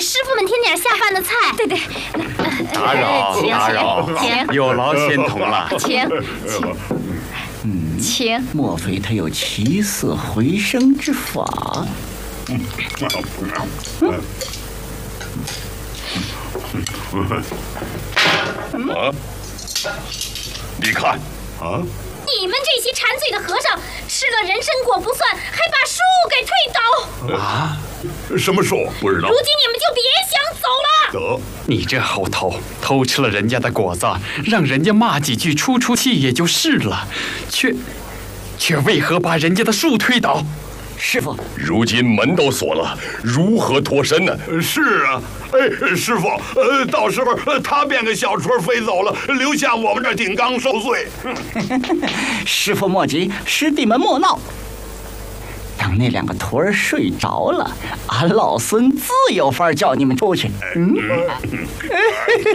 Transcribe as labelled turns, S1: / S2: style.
S1: 师傅们添点下饭的菜。对，
S2: 打扰，有劳仙童了。
S1: 请。
S3: 莫非他有起死回生之法？
S4: 你看，
S1: 你们这些馋嘴的和尚，吃了人参果不算，还把树给推倒。
S4: 什么树？不知道。
S1: 如今你们就别想走了。
S4: 走。
S2: 你这猴头，偷吃了人家的果子，让人家骂几句出气也就是了，却为何把人家的树推倒？
S3: 师傅，
S4: 如今门都锁了，如何脱身呢？是啊，师傅，到时候他变个小雏飞走了，留下我们这顶缸受罪。
S3: 师傅莫急，师弟们莫闹。等那两个徒儿睡着了，俺老孙自有法叫你们出去。